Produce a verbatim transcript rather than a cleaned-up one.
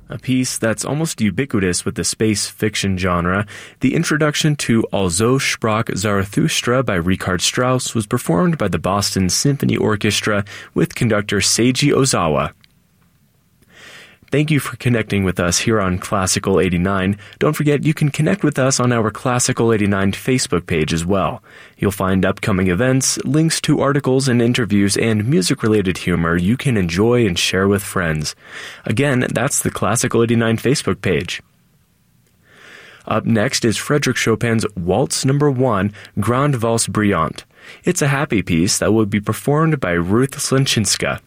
A piece that's almost ubiquitous with the space fiction genre, the introduction to Also sprach Zarathustra by Richard Strauss was performed by the Boston Symphony Orchestra with conductor Seiji Ozawa. Thank you for connecting with us here on Classical eighty-nine. Don't forget you can connect with us on our Classical eighty-nine Facebook page as well. You'll find upcoming events, links to articles and interviews, and music-related humor you can enjoy and share with friends. Again, that's the Classical eighty-nine Facebook page. Up next is Frédéric Chopin's Waltz Number one, Grande Valse Brillante. It's a happy piece that will be performed by Ruth Slinchinska.